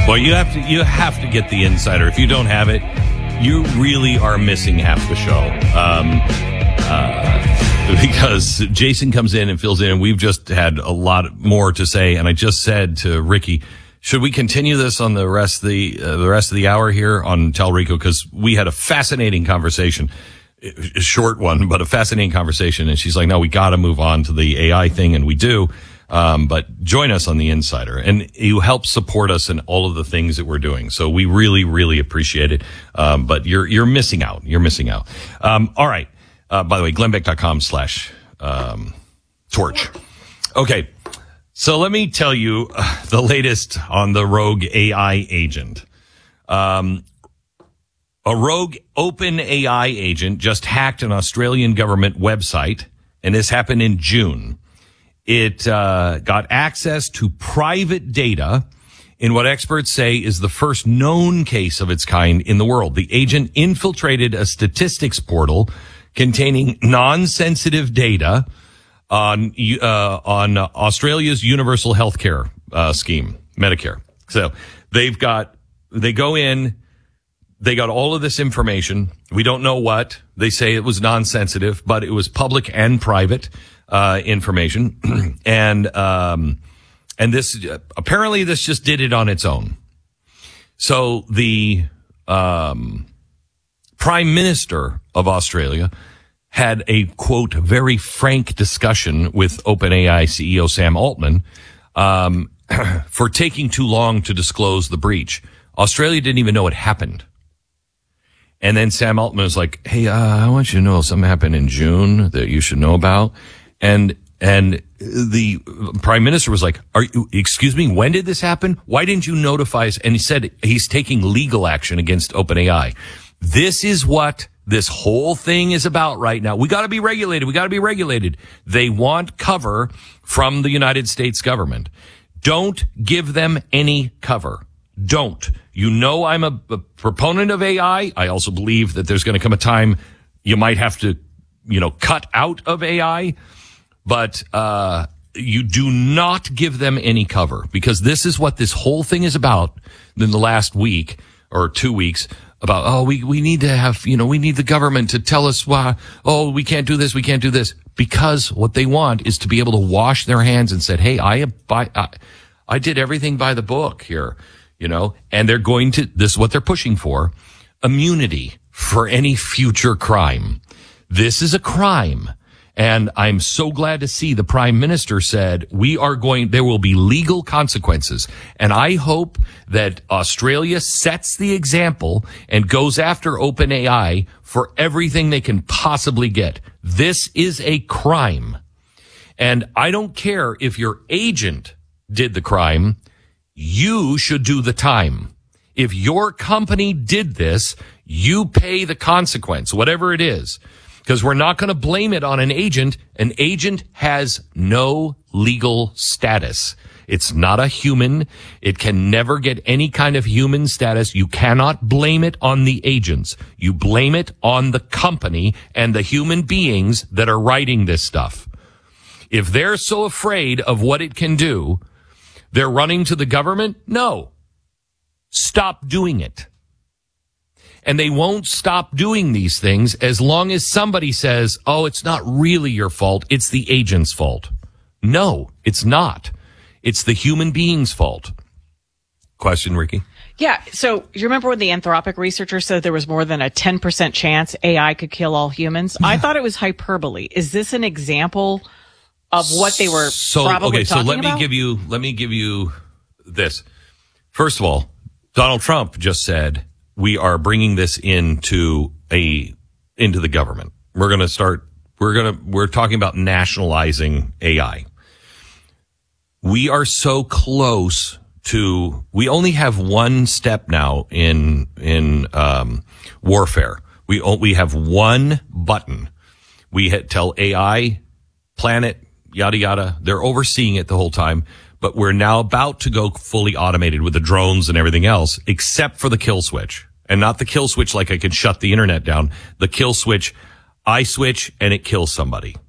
Well, you have to get the insider. If you don't have it, you really are missing half the show. Because Jason comes in and fills in, and we've just had a lot more to say. And I just said to Ricky, should we continue this on the rest of the hour here on Tell Rico? Because we had a fascinating conversation, a short one, but a fascinating conversation. And she's like, no, we got to move on to the AI thing, and we do. But join us on the Insider, and you help support us in all of the things that we're doing. So we really, really appreciate it. But you're missing out. You're missing out. All right. By the way, glennbeck.com/torch. Okay. So let me tell you the latest on the rogue AI agent. A rogue open AI agent just hacked an Australian government website, and this happened in June. It got access to private data in what experts say is the first known case of its kind in the world. The agent infiltrated a statistics portal containing non-sensitive data on Australia's universal healthcare scheme, Medicare. So they go in, they got all of this information. We don't know what. They say it was non-sensitive, but it was public and private information. And this, apparently this just did it on its own. So the, Prime Minister of Australia had a, quote, very frank discussion with OpenAI CEO Sam Altman, for taking too long to disclose the breach. Australia didn't even know it happened. And then Sam Altman was like, hey, I want you to know something happened in June that you should know about. And the Prime Minister was like, excuse me, when did this happen? Why didn't you notify us? And he said he's taking legal action against OpenAI. This is what this whole thing is about right now. We got to be regulated. We got to be regulated. They want cover from the United States government. Don't give them any cover. Don't. You know, I'm a proponent of AI. I also believe that there's going to come a time you might have to, cut out of AI. But you do not give them any cover, because this is what this whole thing is about in the last week or 2 weeks about, we need to have, we need the government to tell us why, we can't do this, we can't do this. Because what they want is to be able to wash their hands and say, hey, I did everything by the book here, and they're going to, this is what they're pushing for, immunity for any future crime. This is a crime. And I'm so glad to see the Prime Minister said there will be legal consequences. And I hope that Australia sets the example and goes after OpenAI for everything they can possibly get. This is a crime. And I don't care if your agent did the crime, you should do the time. If your company did this, you pay the consequence, whatever it is. Because we're not going to blame it on an agent. An agent has no legal status. It's not a human. It can never get any kind of human status. You cannot blame it on the agents. You blame it on the company and the human beings that are writing this stuff. If they're so afraid of what it can do, they're running to the government? No. Stop doing it. And they won't stop doing these things as long as somebody says, it's not really your fault. It's the agent's fault. No, it's not. It's the human being's fault. Question, Ricky? Yeah. So you remember when the Anthropic researcher said there was more than a 10% chance AI could kill all humans? I thought it was hyperbole. Is this an example of what they were probably talking about? Let me give you this. First of all, Donald Trump just said, we are bringing this into the government. We're talking about nationalizing AI. We are so close to, we only have one step now in warfare. We have one button. We tell AI, planet, yada, yada. They're overseeing it the whole time. But we're now about to go fully automated with the drones and everything else, except for the kill switch. And not the kill switch like I can shut the internet down. The kill switch, I switch and it kills somebody.